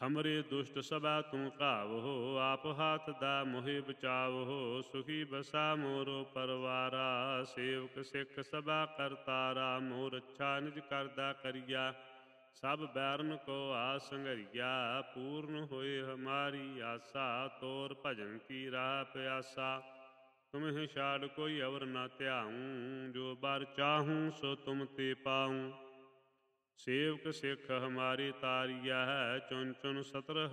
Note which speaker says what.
Speaker 1: ਹਮਰੇ ਦੁਸ਼ਟ ਸਭਾ ਤੂੰ ਘਾਵੋ, ਆਪ ਹਾਥ ਦਾ ਮੋਹਿ ਬਚਾਵੋ। ਸੁਖੀ ਬਸਾ ਮੋਰੋ ਪਰਵਾਰਾ, ਸੇਵਕ ਸਿੱਖ ਸਭਾ ਕਰਤਾਰਾ। ਮੋਰ ਅੱਛਾ ਨਿਜ ਕਰਦਾ ਕਰੀਆ, ਸਭ ਬੈਰਨ ਕੋ ਆ ਸੰਘਰੀਆ। ਪੂਰਨ ਹੋਏ ਹਮਾਰੀ ਆਸਾ, ਤੋਰ ਭਜਨ ਕੀ ਰਾਹ ਪਿਆਸਾ। ਤੁਮਹਿ ਛਾੜ ਕੋਈ ਅਵਰ ਨਾ ਧਿਆਊਂ, ਜੋ ਬਰ ਚਾਹੂੰ ਸੋ ਤੁਮ ਤੇ ਪਾਊਂ। ਸੇਵਕ ਸਿੱਖ ਹਮਾਰੀ ਤਾਰੀਆ ਹੈ, ਚੁਨ ਚੁਨ ਸਤਰ